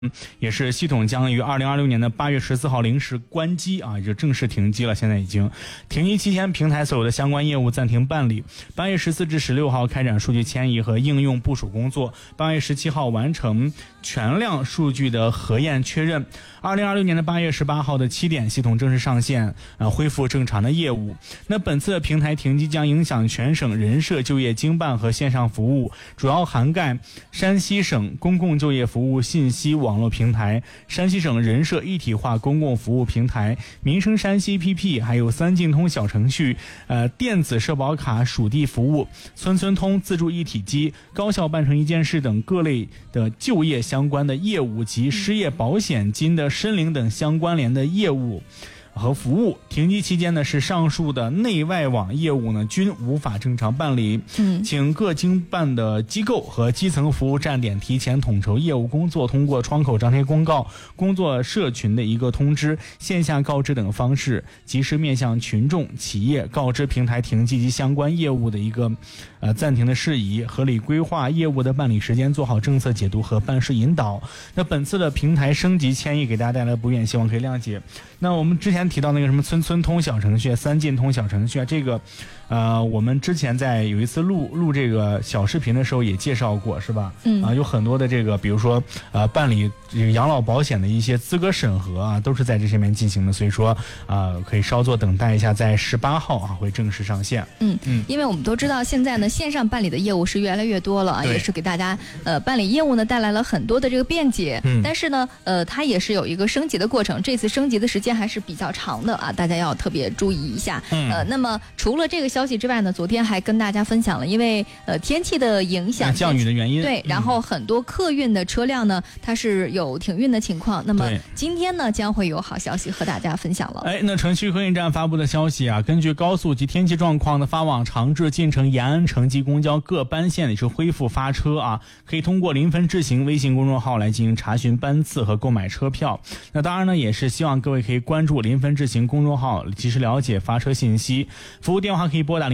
也是系统将于2026年的8月14号零时关机啊，也就正式停机了。现在已经停机期间，平台所有的相关业务暂停办理。8月14至16号开展数据迁移和应用部署工作。8月17号完成全量数据的核验确认。2026年的8月18号的7点，系统正式上线，恢复正常的业务。那本次的平台停机将影响全省人社就业经办和线上服务，主要涵盖山西省公共就业服务信息网络平台、山西省人社一体化公共服务平台、民生山西 APP， 还有三进通小程序、电子社保卡属地服务、村村通自助一体机、高校办成一件事等各类的就业相关的业务及失业保险金的申领等相关联的业务和服务。停机期间呢，是上述的内外网业务呢均无法正常办理。请各经办的机构和基层服务站点提前统筹业务工作，通过窗口张贴公告、工作社群的一个通知、线下告知等方式，及时面向群众、企业告知平台停机及相关业务的一个暂停的事宜，合理规划业务的办理时间，做好政策解读和办事引导。那本次的平台升级迁移给大家带来不便，希望可以谅解。那我们之前提到那个什么村村通小程序、三进通小程序，这个我们之前在有一次录这个小视频的时候也介绍过，是吧？有很多的这个，比如说办理这个养老保险的一些资格审核啊，都是在这上面进行的，所以说可以稍作等待一下，在18号啊会正式上线。 因为我们都知道现在呢线上办理的业务是越来越多了啊，也是给大家办理业务呢带来了很多的这个便捷。但是呢它也是有一个升级的过程，这次升级的时间还是比较长的啊，大家要特别注意一下。那么除了这个消息之外呢，昨天还跟大家分享了，因为天气的影响、 降雨的原因， 对，然后很多客运的车辆呢它是有停运的情况。那么今天呢将会有好消息和大家分享了。 那城区客运站发布的消息啊，根据高速及天气状况的发往长治、晋城、延安、城际公交各班线也是恢复发车啊，可以通过临汾智行微信公众号来进行查询班次和购买车票。那当然呢，也是希望各位可以关注临汾智行公众号，及时了解发车信息。服务电话可以拨打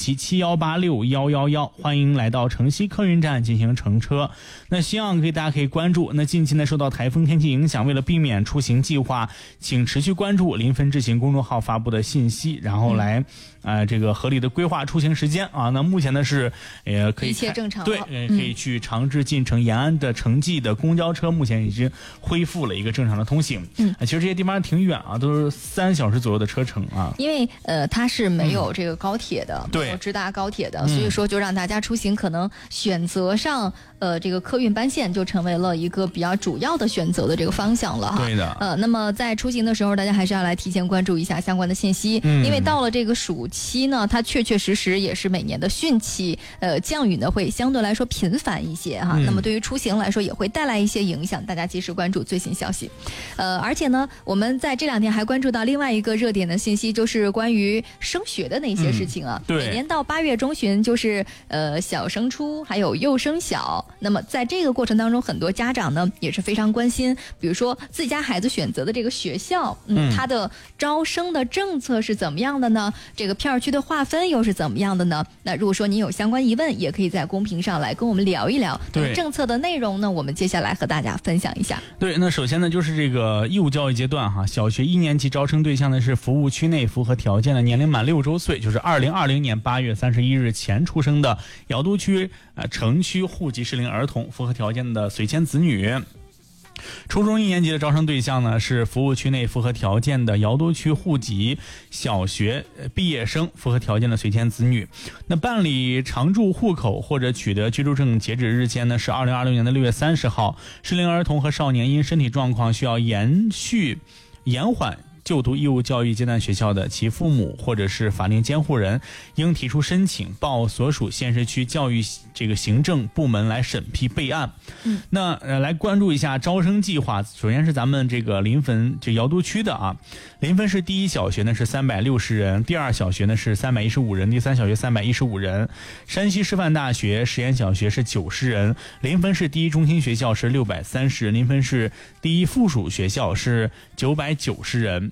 035771861111，欢迎来到城西客运站进行乘车。那希望大家可以关注。那近期呢，受到台风天气影响，为了避免出行计划，请持续关注临汾智行公众号发布的信息，然后来这个合理的规划出行时间啊。那目前呢是可以一切正常了， 对，可以去长治、晋城、延安的城际的公交车目前已经恢复了一个正常的通行。其实这些地方挺远啊，都是3小时左右的车程啊。 因为它是没有这个高铁的，没有直达高铁的，所以说就让大家出行可能选择上这个客运班线就成为了一个比较主要的选择的这个方向了哈。 对的。 那么在出行的时候，大家还是要来提前关注一下相关的信息，因为到了这个暑期呢，它确确实实也是每年的汛期，降雨呢会相对来说频繁一些哈。那么对于出行来说也会带来一些影响，大家及时关注最新消息。而且呢，我们在这2天还关注到另外一个热点的信息，就是关于升学的那些事情啊。 对。 每年到8月中旬就是小升初还有幼升小，那么在这个过程当中，很多家长呢也是非常关心，比如说自己家孩子选择的这个学校，它的招生的政策是怎么样的呢？这个片区的划分又是怎么样的呢？那如果说您有相关疑问，也可以在公屏上来跟我们聊一聊。对政策的内容呢，我们接下来和大家分享一下。 对，那首先呢就是这个义务教育阶段哈，小学1年级招生对象呢是服务区内符合条件的年龄满6周岁，就是2020年8月31日前出生的瑶都区城区户籍适龄儿童，符合条件的随迁子女。初中1年级的招生对象呢是服务区内符合条件的瑶都区户籍小学毕业生，符合条件的随迁子女。那办理常住户口或者取得居住证截止日间呢是2026年的6月30号。适龄儿童和少年因身体状况需要延缓就读义务教育阶段学校的，其父母或者是法定监护人应提出申请，报所属县市区教育这个行政部门来审批备案。那来关注一下招生计划。首先是咱们这个临汾这瑶都区的啊，临汾市第1小学呢是360人，第2小学呢是315人，第3小学315人。山西师范大学实验小学是90人，临汾市第1中心学校是630人，临汾市第1附属学校是990人。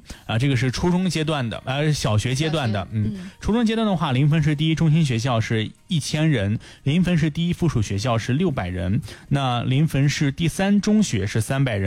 啊，这个是初中阶段的，小学阶段的，初中阶段的话，临汾市第一中心学校是1000人，临汾市第一附属学校是600人，那临汾市第3中学是300人。